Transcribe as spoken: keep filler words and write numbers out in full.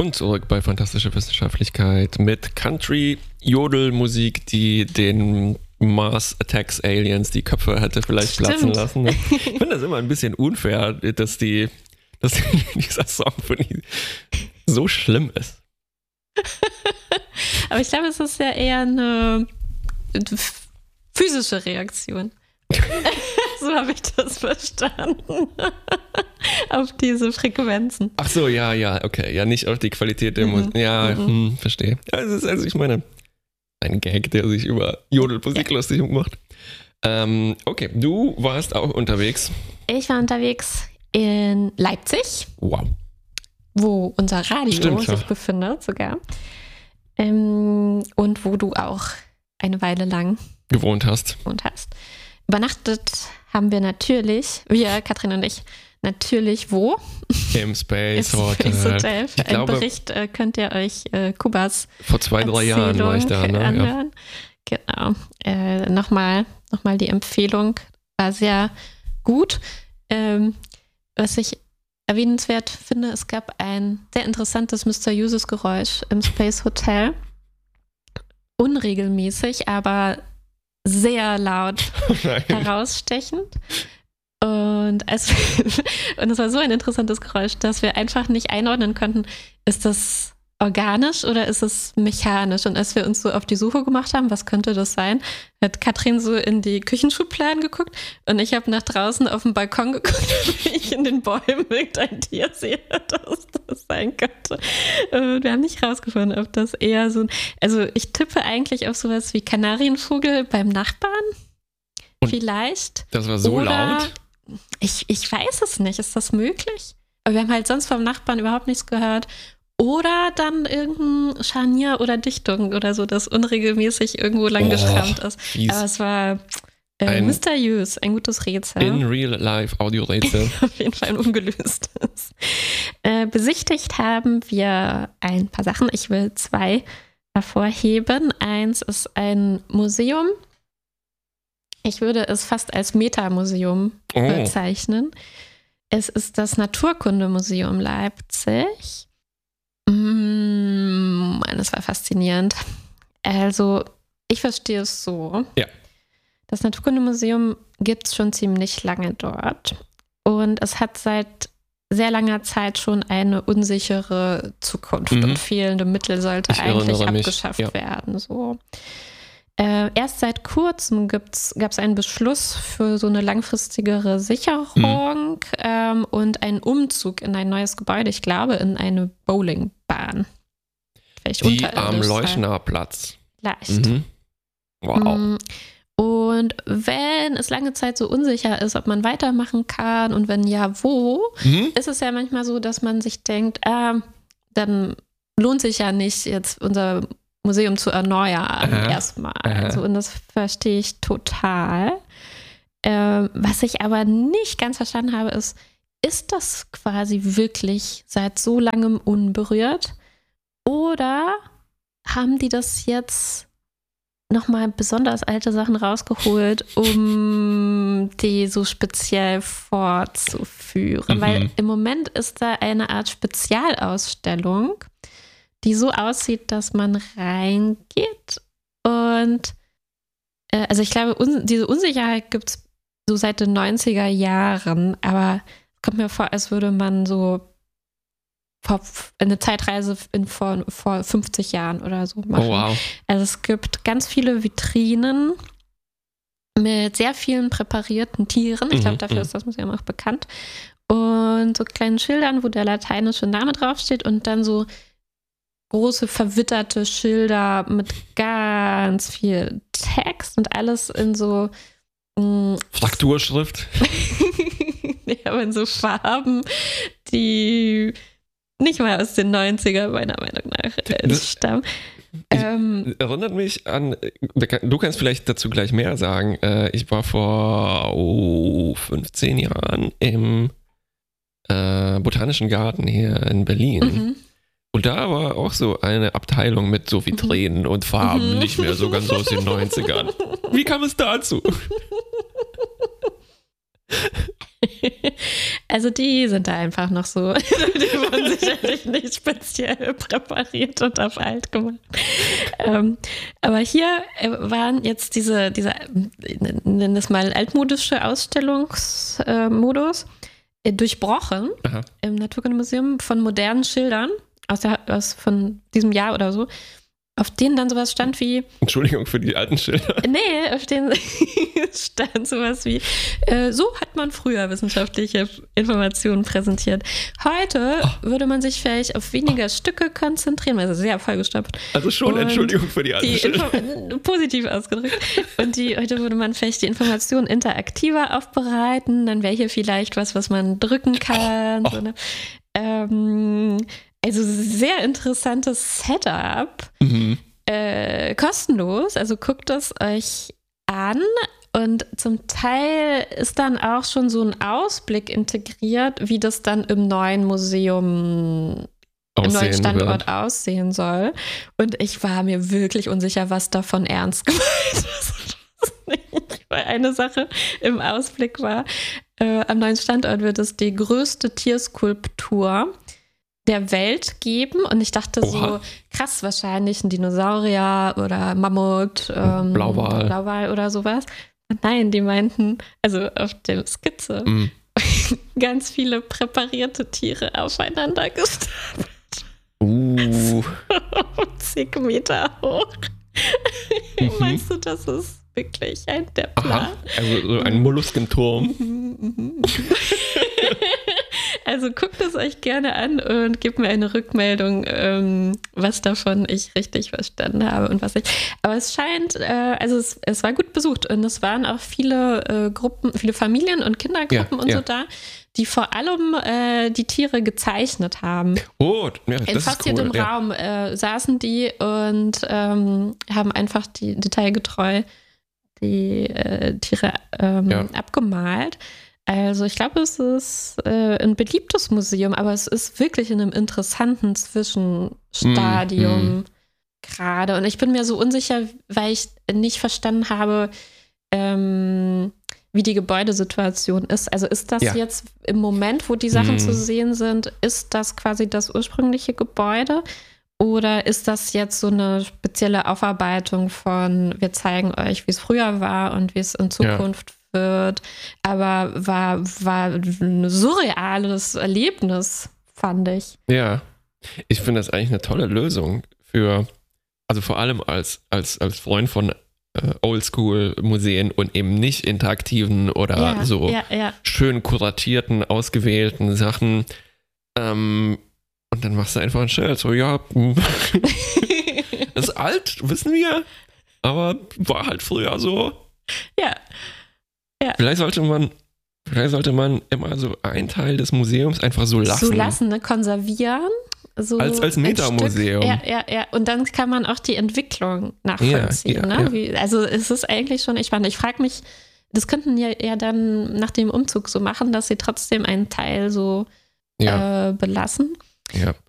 Willkommen zurück bei Fantastische Wissenschaftlichkeit mit Country-Jodel-Musik, die den Mars Attacks Aliens die Köpfe hätte vielleicht Stimmt. platzen lassen. Ich finde das immer ein bisschen unfair, dass, die, dass dieser Song von ihnen so schlimm ist. Aber ich glaube, es ist ja eher eine physische Reaktion. So habe ich das verstanden. Auf diese Frequenzen. Ach so, ja, ja, okay. Ja, nicht auf die Qualität der Mhm. Musik. Ja, Mhm. hm, verstehe. Also, also ich meine, ein Gag, der sich über Jodelmusik Ja. lustig macht. Ähm, okay, du warst auch unterwegs. Ich war unterwegs in Leipzig, Wow. wo unser Radio Stimmt, ja. sich befindet sogar. Ähm, und wo du auch eine Weile lang Gewohnt hast. gewohnt hast. Übernachtet haben wir natürlich, wir, Katrin und ich, natürlich wo? Im Space Im Hotel. Space Hotel. Für Ich glaube, einen Bericht äh, könnt ihr euch äh, Kubas vor zwei, drei Jahren war ich da. Erzählung Ne? Ja. anhören. Genau. Äh, nochmal, nochmal die Empfehlung war sehr gut. Ähm, was ich erwähnenswert finde, es gab ein sehr interessantes, mysteriöses Geräusch im Space Hotel. Unregelmäßig, aber sehr laut Nein. herausstechend. Und es, und es war so ein interessantes Geräusch, dass wir einfach nicht einordnen konnten, ist das organisch oder ist es mechanisch? Und als wir uns so auf die Suche gemacht haben, was könnte das sein, hat Katrin so in die Küchenschubladen geguckt und ich habe nach draußen auf den Balkon geguckt, wie ich in den Bäumen irgendein Tier sehe, das das sein könnte. Und wir haben nicht rausgefunden, ob das eher so ein, also ich tippe eigentlich auf sowas wie Kanarienvogel beim Nachbarn. Und Vielleicht. Das war so Oder- laut. Ich, ich weiß es nicht. Ist das möglich? Aber wir haben halt sonst vom Nachbarn überhaupt nichts gehört. Oder dann irgendein Scharnier oder Dichtung oder so, das unregelmäßig irgendwo lang Oh, geschrammt ist. fies. Aber es war äh, Ein- mysteriös, ein gutes Rätsel. In Real Life Audiorätsel. Auf jeden Fall ein ungelöstes. Äh, besichtigt haben wir ein paar Sachen. Ich will zwei hervorheben. Eins ist ein Museum. Ich würde es fast als Metamuseum Oh. bezeichnen. Es ist das Naturkundemuseum Leipzig. Mm, Mann, das war faszinierend. Also, ich verstehe es so. Ja. Das Naturkundemuseum gibt es schon ziemlich lange dort. Und es hat seit sehr langer Zeit schon eine unsichere Zukunft Mhm. und fehlende Mittel sollte Ich eigentlich erinnere mich, abgeschafft ja. werden. So. Äh, erst seit kurzem gab es einen Beschluss für so eine langfristigere Sicherung ähm, und einen Umzug in ein neues Gebäude, ich glaube in eine Bowlingbahn. Vielleicht Die unterirdisch am sein. Leuschner Platz. Vielleicht. Mhm. Wow. Mm, Und wenn es lange Zeit so unsicher ist, ob man weitermachen kann und wenn ja, wo, Mhm. ist es ja manchmal so, dass man sich denkt, ah, dann lohnt sich ja nicht, jetzt unser Museum zu erneuern Aha. erstmal. Aha. Also, und das verstehe ich total. Ähm, was ich aber nicht ganz verstanden habe, ist, ist das quasi wirklich seit so langem unberührt? Oder haben die das jetzt nochmal besonders alte Sachen rausgeholt, um die so speziell fortzuführen? Mhm. Weil im Moment ist da eine Art Spezialausstellung, die so aussieht, dass man reingeht und äh, also ich glaube, un- diese Unsicherheit gibt es so seit den neunziger Jahren, aber es kommt mir vor, als würde man so vor, eine Zeitreise in, vor, vor fünfzig Jahren oder so machen. Oh, wow. Also es gibt ganz viele Vitrinen mit sehr vielen präparierten Tieren. Ich glaube, Mhm, dafür mhm. ist das Museum auch bekannt. Und so kleinen Schildern, wo der lateinische Name draufsteht und dann so große verwitterte Schilder mit ganz viel Text und alles in so mh, Frakturschrift. ja, aber in so Farben, die nicht mal aus den neunziger meiner Meinung nach äh, Das- stammen. Ich- Ähm, Erinnert mich an, du kannst vielleicht dazu gleich mehr sagen. Äh, Ich war vor oh, fünfzehn Jahren im äh, Botanischen Garten hier in Berlin. mhm. Und da war auch so eine Abteilung mit so Vitrinen und Farben, Mhm. nicht mehr so ganz aus den neunzigern. Wie kam es dazu? Also die sind da einfach noch so. Die wurden sicherlich nicht speziell präpariert und auf alt gemacht. Ähm, aber hier waren jetzt diese, diese nennen das mal altmodische Ausstellungsmodus äh, durchbrochen. Aha. Im Naturkundemuseum von modernen Schildern aus, der, aus von diesem Jahr oder so, auf denen dann sowas stand wie... Entschuldigung für die alten Schilder. Nee, auf denen stand sowas wie, äh, so hat man früher wissenschaftliche Informationen präsentiert. Heute oh. würde man sich vielleicht auf weniger oh. Stücke konzentrieren, also sehr vollgestopft. Also schon, und Entschuldigung für die alten die Schilder. Info- positiv ausgedrückt. Und die, heute würde man vielleicht die Informationen interaktiver aufbereiten, dann wäre hier vielleicht was, was man drücken kann. Oh. Oh. So, ne? ähm, Also sehr interessantes Setup, mhm. äh, kostenlos, also guckt es euch an und zum Teil ist dann auch schon so ein Ausblick integriert, wie das dann im neuen Museum, aussehen im neuen Standort wird. aussehen soll. Und ich war mir wirklich unsicher, was davon ernst gemeint ist. Weil eine Sache im Ausblick war, äh, am neuen Standort wird es die größte Tierskulptur der Welt geben und ich dachte Oha. so, krass, wahrscheinlich ein Dinosaurier oder Mammut, ähm, Blauwal. Blauwal oder sowas. Und nein, die meinten, also auf der Skizze, mm. ganz viele präparierte Tiere aufeinander gestapelt. Uh. Zig Meter hoch. Mhm. Meinst du, das ist wirklich ein der Plan? Aha, also so ein Molluskenturm. Also guckt es euch gerne an und gebt mir eine Rückmeldung, ähm, was davon ich richtig verstanden habe und was ich. Aber es scheint, äh, also es, es war gut besucht und es waren auch viele äh, Gruppen, viele Familien und Kindergruppen ja, und ja. so da, die vor allem äh, die Tiere gezeichnet haben. Oh, ja, das In fast ist cool. jedem ja. Raum äh, saßen die und ähm, haben einfach die detailgetreu die äh, Tiere ähm, ja. abgemalt. Also ich glaube, es ist äh, ein beliebtes Museum, aber es ist wirklich in einem interessanten Zwischenstadium mm, mm. gerade. Und ich bin mir so unsicher, weil ich nicht verstanden habe, ähm, wie die Gebäudesituation ist. Also ist das ja. jetzt im Moment, wo die Sachen mm. zu sehen sind, ist das quasi das ursprüngliche Gebäude? Oder ist das jetzt so eine spezielle Aufarbeitung von, wir zeigen euch, wie es früher war und wie es in Zukunft ja. wird, aber war, war ein surreales Erlebnis, fand ich. Ja, ich finde das eigentlich eine tolle Lösung für, also vor allem als, als, als Freund von äh, Oldschool-Museen und eben nicht interaktiven oder ja, so ja, ja. schön kuratierten, ausgewählten Sachen. Ähm, und dann machst du einfach ein Schild, so ja, ist alt, wissen wir, aber war halt früher so. Ja. Ja. Vielleicht sollte man, vielleicht sollte man immer so einen Teil des Museums einfach so lassen. So lassen, ne? Konservieren. So als als Metamuseum. Ja, ja, ja. Und dann kann man auch die Entwicklung nachvollziehen. Ja, ja, ne? ja. Wie, also es ist eigentlich schon, ich fand, ich frage mich, das könnten ja, ja dann nach dem Umzug so machen, dass sie trotzdem einen Teil so ja. äh, belassen. Ja.